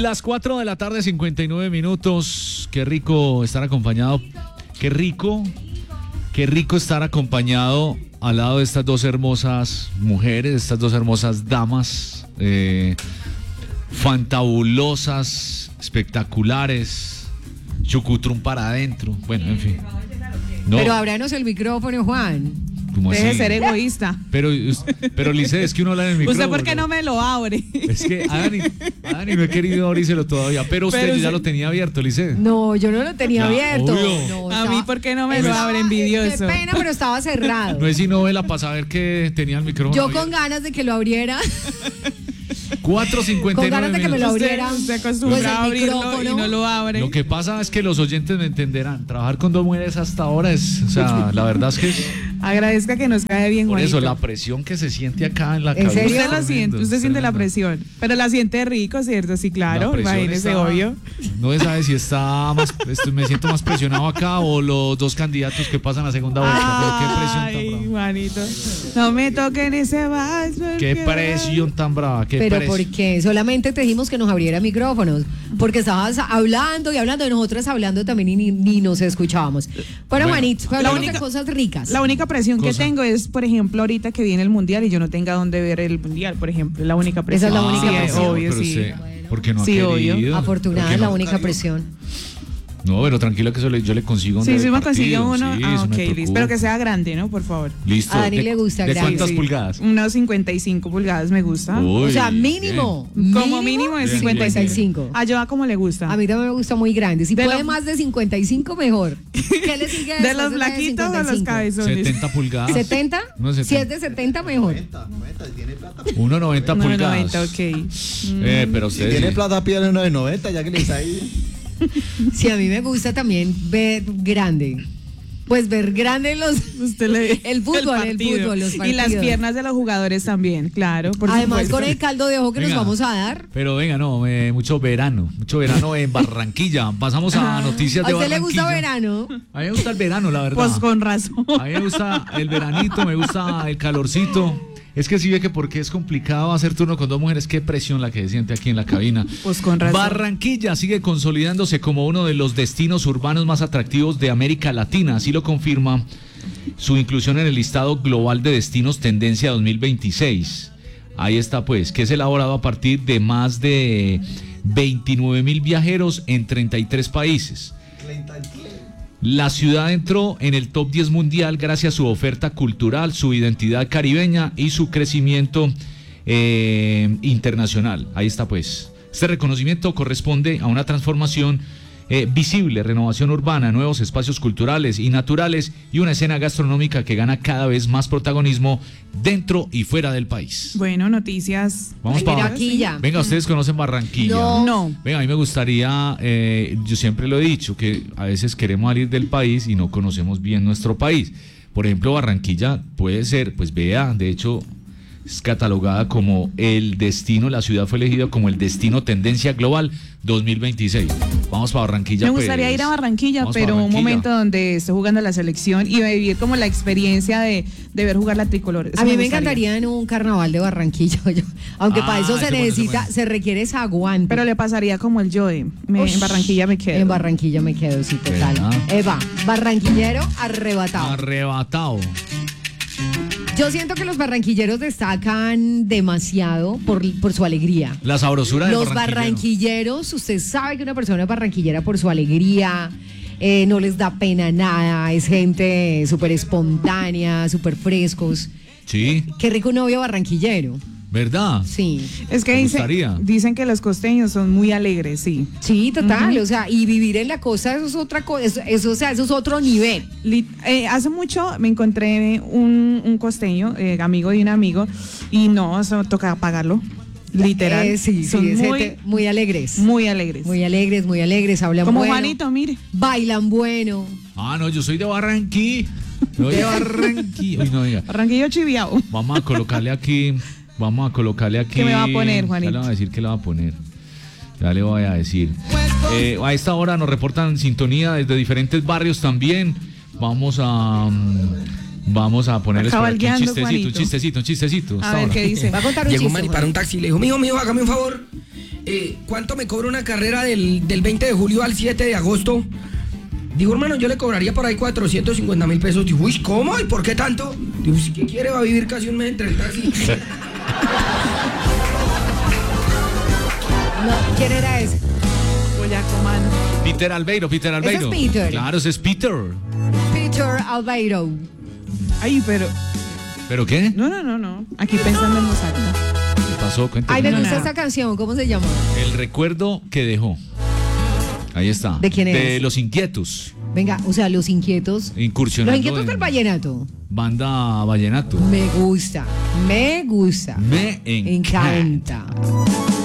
Las 4 de la tarde, 59 minutos. Qué rico estar acompañado. Qué rico estar acompañado al lado de estas dos hermosas mujeres, estas dos hermosas damas, fantabulosas, espectaculares, chucutrum para adentro. Bueno, en fin. No. Pero ábranos el micrófono, Juan. Deje de ser egoísta. Pero Lice, es que uno habla en el micrófono. ¿Usted por qué no me lo abre? Es que a Dani no he querido abrírselo todavía, pero usted ya lo tenía abierto, Lice. No, yo no lo tenía abierto. Obvio. No, A mí, ¿por qué no me lo abre, envidioso? Qué pena, pero estaba cerrado. No es si novela para saber que tenía el micrófono Yo abierto. con ganas de que lo abriera. 4:59 Con ganas de que me lo minutos. abriera. Usted acostumbra Pues el a abrirlo micrófono. y no lo abre. Lo que pasa es que los oyentes me entenderán. Trabajar con dos mujeres hasta ahora es, o sea, la verdad es que Agradezca que nos cae bien, por Juanito. eso la presión que se siente acá en la ¿En cabeza. serio? Usted lo siente, usted siente la presión. Pero la siente rico, ¿cierto? Sí, claro. La presión Imagínese, está- obvio. No se sabe si está más, me siento más presionado acá o los dos candidatos que pasan a segunda vuelta. Pero qué presión tan Ay, brava. Juanito. No me toquen ese vals. Qué presión tan brava. Qué Pero presión. ¿por qué? Solamente te dijimos que nos abriera micrófonos. Porque estabas hablando y hablando de nosotras hablando también y ni nos escuchábamos. Bueno, Juanito, la hablamos única- de cosas ricas. La única presión que Cosa. tengo es, por ejemplo, ahorita que viene el mundial y yo no tenga dónde ver el mundial, por ejemplo. La única presión. Esa es la única Sí, presión. obvio, pero sí. usted, ¿por qué no ha Sí, obvio. querido? Afortunada ¿Por qué es la no? única presión. No, pero tranquilo que yo le consigo un Sí, sí me partido. consigue uno. Sí, Ah, eso ok, me listo. preocupa. Pero que sea grande, ¿no? Por favor. Listo. A Dani le gusta ¿De grande. cuántas Sí. pulgadas? Unos 55 pulgadas me gusta. Uy, O sea, mínimo. Como mínimo de Bien, 55. bien. A Joa como le gusta. A mí también me gusta muy grande. Si De puede lo- más de 55, mejor. ¿Qué le sigue ¿De después los la flaquitos o los 55? cabezones? 70 pulgadas. ¿70? No, Si 70. es de 70, mejor. 1,90 No, pulgadas. 90, ok. Pero Si usted tiene sí. plata, pídale uno de 90, ya que le está ahí. Sí, a mí me gusta también ver grande. Pues ver grande Usted le el fútbol, partido. los Y partidos. las piernas de los jugadores también, claro. Por Además, supuesto. con el caldo de ojo que nos Venga. vamos a dar. Pero venga, no, mucho verano en Barranquilla. Pasamos a noticias ¿A de usted Barranquilla. le gusta verano? A mí me gusta el verano, la verdad. Pues con razón. A mí me gusta el veranito, me gusta el calorcito. Es que sí ve que porque es complicado hacer turno con dos mujeres, qué presión la que se siente aquí en la cabina. Pues con razón. Barranquilla sigue consolidándose como uno de los destinos urbanos más atractivos de América Latina, así lo confirma su inclusión en el listado global de destinos Tendencia 2026. Ahí está pues, que es elaborado a partir de más de 29,000 viajeros en 33 países. La ciudad entró en el top 10 mundial gracias a su oferta cultural, su identidad caribeña y su crecimiento internacional. Ahí está pues. Este reconocimiento corresponde a una transformación visible, renovación urbana, nuevos espacios culturales y naturales y una escena gastronómica que gana cada vez más protagonismo dentro y fuera del país. Bueno, noticias. Vamos Ay, para Barranquilla. Venga, ustedes conocen Barranquilla. No. No. Venga, a mí me gustaría, yo siempre lo he dicho, que a veces queremos salir del país y no conocemos bien nuestro país. Por ejemplo, Barranquilla puede ser, pues vea, de hecho es catalogada como el destino, la ciudad fue elegida como el destino Tendencia Global 2026. Vamos para Barranquilla. Me gustaría ir a Barranquilla, Vamos pero para un Barranquilla. momento donde esté jugando la selección y vivir como la experiencia de ver jugar la tricolor. Eso A mí me gustaría. encantaría en un carnaval de Barranquilla. Aunque para eso se ese bueno, necesita, ese bueno. se requiere ese aguante. Pero le pasaría como el Joe. En Barranquilla me quedo. En Barranquilla me quedo, sí, total. ¿Verdad? Eva, barranquillero arrebatado. Arrebatado. Yo siento que los barranquilleros destacan demasiado por su alegría. La sabrosura del Los barranquillero. barranquilleros, usted sabe que una persona es barranquillera por su alegría, no les da pena nada, es gente súper espontánea, súper frescos. Sí, Qué rico un novio barranquillero. ¿verdad? Sí, Es que Me gustaría. dicen que los costeños son muy alegres, sí. sí, total. O sea, y vivir en la costa, eso es otra cosa, eso es otro nivel. Hace mucho me encontré un costeño, amigo de un amigo, y no, eso toca pagarlo. Literal. Sí, son es muy, gente muy alegres. muy alegres. Muy alegres, muy alegres, hablan Como bueno. Juanito, mire. Bailan bueno. Ah, no, yo soy de Barranquilla. Soy de Barranquilla. Uy, no, diga. Barranquillo chiviao. Vamos a colocarle aquí. ¿Qué me va a poner, Juanito? Ya le voy a decir qué le va a poner. Ya le voy a decir. A esta hora nos reportan sintonía desde diferentes barrios también. Vamos a ponerles por aquí un Cabalgueando, chistecito, Juanito. un chistecito. A ver qué dice. Va a contar un Llegó un chiste, man y Juan. para un taxi y le dijo, mijo, hágame un favor. ¿cuánto me cobra una carrera del 20 de julio al 7 de agosto? Digo, hermano, yo le cobraría por ahí 450.000 pesos. Digo, uy, ¿cómo? ¿Y por qué tanto? Digo, si ¿qué quiere? Va a vivir casi un mes entre el taxi. No, ¿quién era ese? Boyacomán. Peter Albeiro. Ese es Peter. Claro, ese es Peter. Peter Albeiro. Ay, pero. ¿Pero qué? No. Aquí pensando en voz alta. ¿Qué pasó? Cuéntame. Ay, me gusta nada. esta canción. ¿Cómo se llama? El recuerdo que dejó. Ahí está. ¿De quién es? De Los Inquietos. Venga, o sea, Los Inquietos. Incursionando Los Inquietos en del Vallenato. Banda Vallenato. Me gusta. Me encanta.